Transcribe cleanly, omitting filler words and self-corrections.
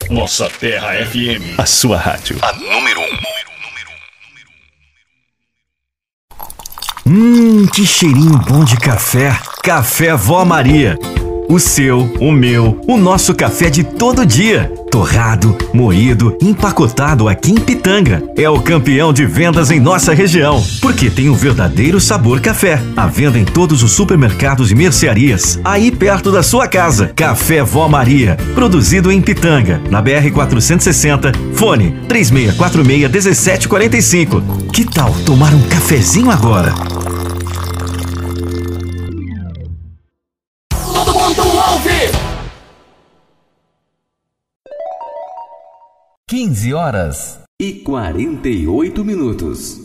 Nossa Terra FM. A sua rádio. A número 1. Que cheirinho bom de café. Café Vó Maria. O seu, o meu, o nosso café de todo dia. Torrado, moído, empacotado aqui em Pitanga. É o campeão de vendas em nossa região, porque tem um verdadeiro sabor café. À venda em todos os supermercados e mercearias, aí perto da sua casa. Café Vó Maria, produzido em Pitanga, na BR-460, fone 3646-1745. Que tal tomar um cafezinho agora? 15h48.